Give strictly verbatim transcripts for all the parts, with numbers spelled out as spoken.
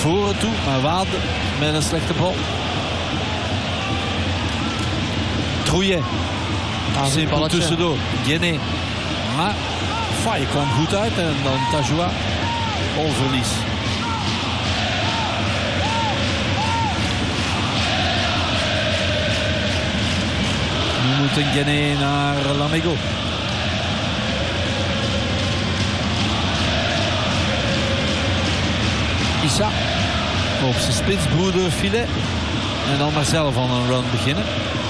voren toe, maar Wade met een slechte bal. Trouillet. Simpel tussendoor. Guéné. Maar Faye kwam goed uit en dan Tajoua. Balverlies. Nu moet een Guéné naar Lamego. Issa op zijn spitsbroeder Filet. En dan maar zelf aan een run beginnen.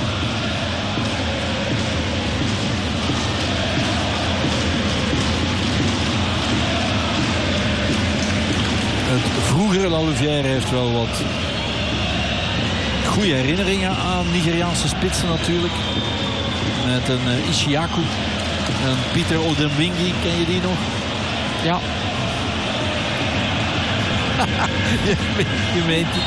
Het vroegere La Louvière heeft wel wat goede herinneringen aan Nigeriaanse spitsen natuurlijk. Met een uh, Ishiaku. En Pieter Odemwingie, ken je die nog? Ja. je, je meent het.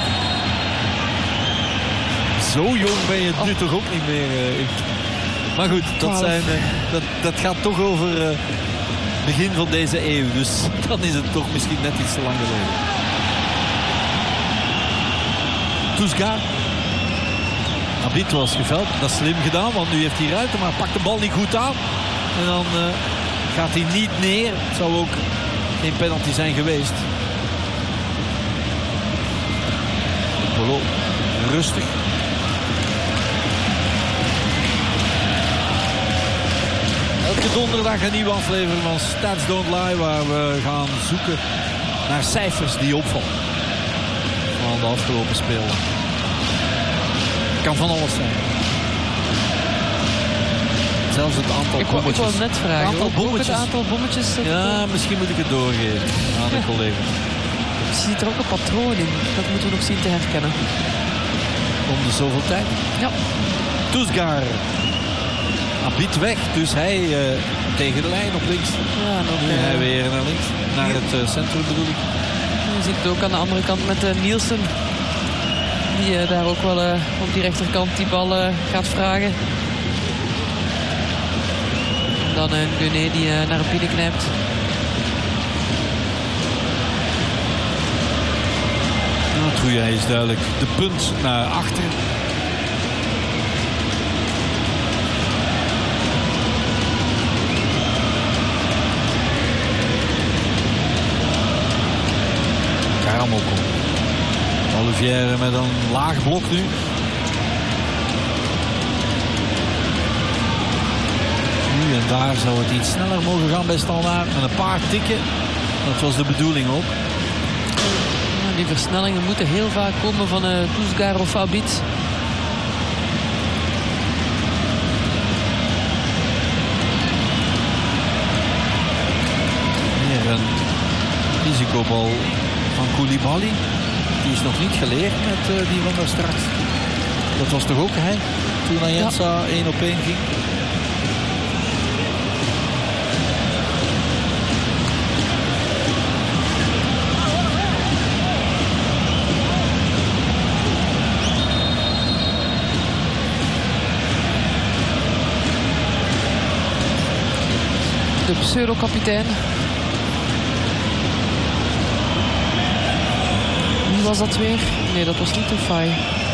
Zo jong ben je nu oh. toch ook niet meer. Uh, maar goed, dat, zijn, uh, dat, dat gaat toch over uh, begin van deze eeuw. Dus dan is het toch misschien net iets te lang geleden. Tousgaard. Abit was geveld. Dat is slim gedaan, want nu heeft hij ruimte, maar pakt de bal niet goed aan. En dan uh, gaat hij niet neer. Het zou ook geen penalty zijn geweest. Polo, rustig. Elke donderdag een nieuwe aflevering van Stats Don't Lie, waar we gaan zoeken naar cijfers die opvallen van de afgelopen spelen. Kan van alles zijn. Zelfs het aantal ik bommetjes. Ik wou net vragen. Aantal bommetjes. Het aantal bommetjes. Ja, misschien moet ik het doorgeven aan de collega's. Je ziet er ook een patroon in. Dat moeten we nog zien te herkennen. Om de zoveel tijd. Ja. Tousgaard. Abit weg, dus hij uh, tegen de lijn op links. Ja, en ook, nu uh, hij weer naar links. Naar het uh, centrum bedoel ik. Je ziet het ook aan de andere kant met uh, Nielsen. Die uh, daar ook wel uh, op die rechterkant die bal uh, gaat vragen. En dan een uh, Guéné die uh, naar hem binnen knijpt. Nou, Trouillet is duidelijk de punt naar achter. Karamoko. Louvière met een laag blok nu. Nu en daar zou het iets sneller mogen gaan bij Standaard. Met een paar tikken. Dat was de bedoeling ook. Ja, die versnellingen moeten heel vaak komen van uh, Tousgaard of Abit. Hier een risicobal van Koulibaly. Die is nog niet geleerd met uh, die van daar straks. Dat was toch ook hij? Toen Ayensa ja. één op één ging. De pseudo-kapitein. Wie was dat weer? Nee, dat was niet de Faye.